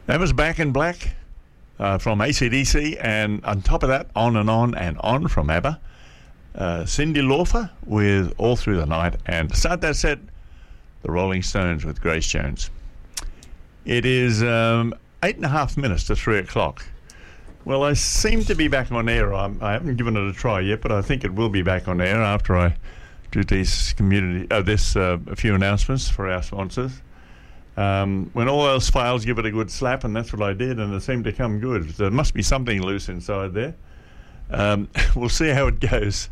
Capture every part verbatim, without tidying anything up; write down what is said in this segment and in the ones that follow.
That was Back in Black uh, from A C D C, and on top of that, On and On and On from ABBA. Uh, Cyndi Lauper with All Through the Night, and to start that set, the Rolling Stones with Grace Jones. It is um, eight and a half minutes to three o'clock. Well, I seem to be back on air. I'm, I haven't given it a try yet, but I think it will be back on air after I do these community, uh, this uh, a few announcements for our sponsors. Um, when all else fails, give it a good slap, and that's what I did, and it seemed to come good. There must be something loose inside there. Um, we'll see how it goes.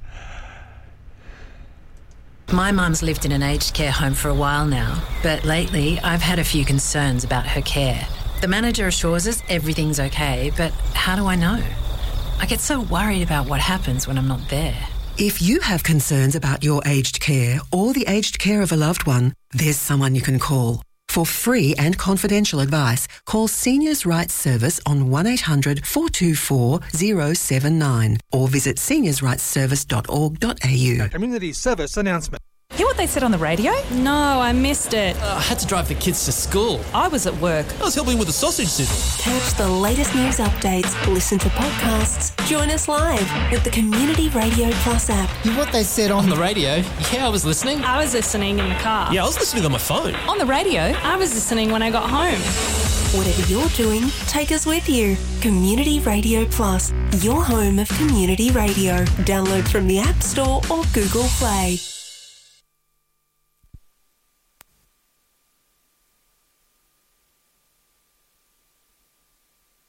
My mum's lived in an aged care home for a while now, but lately I've had a few concerns about her care. The manager assures us everything's okay, but how do I know? I get so worried about what happens when I'm not there. If you have concerns about your aged care or the aged care of a loved one, there's someone you can call. For free and confidential advice, call Seniors Rights Service on one eight hundred four two four zero seven nine or visit seniors rights service dot org dot a u. A community service announcement. Hear what they said on the radio? No, I missed it. Uh, I had to drive the kids to school. I was at work. I was helping with the sausage sizzle. Catch the latest news updates, listen to podcasts, join us live with the Community Radio Plus app. Hear what they said on the radio? Yeah, I was listening. I was listening in the car. Yeah, I was listening on my phone. On the radio? I was listening when I got home. Whatever you're doing, take us with you. Community Radio Plus, your home of community radio. Download from the App Store or Google Play.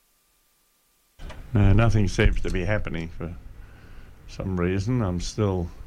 No, nothing seems to be happening for some reason. I'm still